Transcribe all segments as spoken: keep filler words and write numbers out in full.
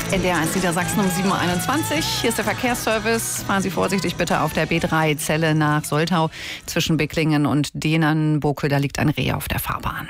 N D R eins Niedersachsen um sieben Uhr einundzwanzig. Hier ist der Verkehrsservice. Fahren Sie vorsichtig bitte auf der B drei Celle nach Soltau. Zwischen Bicklingen und Dehnern-Bokel, da liegt ein Reh auf der Fahrbahn.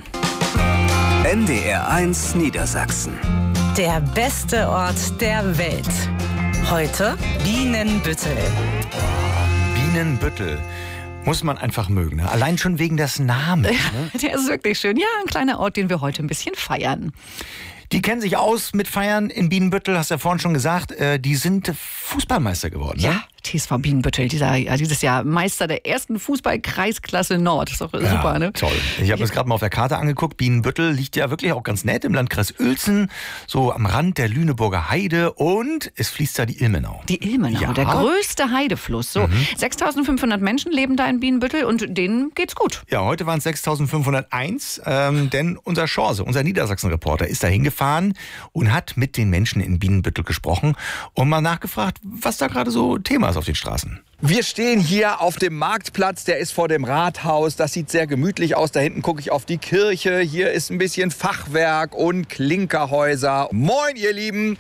N D R eins Niedersachsen. Der beste Ort der Welt. Heute Bienenbüttel. Bienenbüttel. Muss man einfach mögen. Ne? Allein schon wegen des Namens. Ne? Der ist wirklich schön. Ja, ein kleiner Ort, den wir heute ein bisschen feiern. Die kennen sich aus mit Feiern in Bienenbüttel, hast du ja vorhin schon gesagt. Äh, die sind Fußballmeister geworden. Ja, ne? T S V Bienenbüttel, dieser, ja, dieses Jahr Meister der ersten Fußball-Kreisklasse Nord. Ist doch Ja, super, ne? Toll. Ich habe es gerade mal auf der Karte angeguckt. Bienenbüttel liegt ja wirklich auch ganz nett im Landkreis Uelzen, so am Rand der Lüneburger Heide, und es fließt da die Ilmenau. Die Ilmenau, Ja. der größte Heidefluss. So, Mhm. sechstausendfünfhundert Menschen leben da in Bienenbüttel und denen geht's gut. Ja, heute waren es sechstausendfünfhunderteins, ähm, denn unser Chance, unser Niedersachsen-Reporter, ist da hingefahren und hat mit den Menschen in Bienenbüttel gesprochen und mal nachgefragt, was da gerade so Thema ist auf den Straßen. Wir stehen hier auf dem Marktplatz, der ist vor dem Rathaus. Das sieht sehr gemütlich aus. Da hinten gucke ich auf die Kirche. Hier ist ein bisschen Fachwerk und Klinkerhäuser. Moin, ihr Lieben.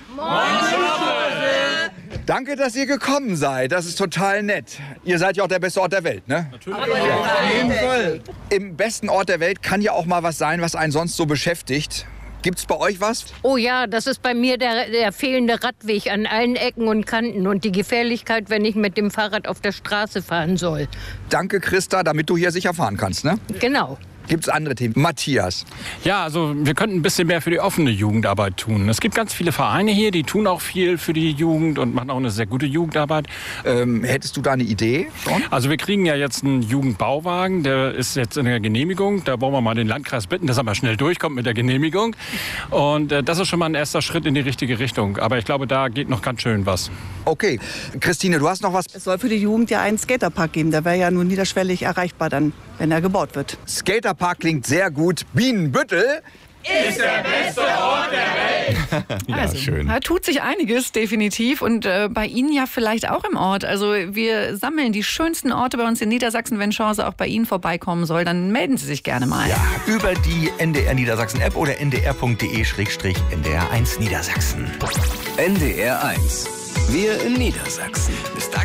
Moin. Danke, dass ihr gekommen seid. Das ist total nett. Ihr seid ja auch der beste Ort der Welt, ne? Natürlich. Ja, auf jeden Fall. Im besten Ort der Welt kann ja auch mal was sein, was einen sonst so beschäftigt. Gibt's bei euch was? Oh ja, das ist bei mir der, der fehlende Radweg an allen Ecken und Kanten und die Gefährlichkeit, wenn ich mit dem Fahrrad auf der Straße fahren soll. Danke, Christa, damit du hier sicher fahren kannst, ne? Genau. Gibt's andere Themen? Matthias. Ja, also wir könnten ein bisschen mehr für die offene Jugendarbeit tun. Es gibt ganz viele Vereine hier, die tun auch viel für die Jugend und machen auch eine sehr gute Jugendarbeit. Ähm, hättest du da eine Idee schon? Also wir kriegen ja jetzt einen Jugendbauwagen, der ist jetzt in der Genehmigung. Da wollen wir mal den Landkreis bitten, dass er mal schnell durchkommt mit der Genehmigung. Und äh, das ist schon mal ein erster Schritt in die richtige Richtung. Aber ich glaube, da geht noch ganz schön was. Okay. Christine, du hast noch was? Es soll für die Jugend ja einen Skaterpark geben. Der wäre ja nur niederschwellig erreichbar dann, wenn er gebaut wird. Skaterpark klingt sehr gut. Bienenbüttel ist der beste Ort der Welt. Ja, also, schön. Da tut sich einiges, definitiv. Und äh, bei Ihnen ja vielleicht auch im Ort. Also wir sammeln die schönsten Orte bei uns in Niedersachsen. Wenn Chance auch bei Ihnen vorbeikommen soll, dann melden Sie sich gerne mal. Ja, über die N D R Niedersachsen App oder n d r punkt d e schrägstrich n d r eins Niedersachsen. N D R eins. Wir in Niedersachsen. Bis da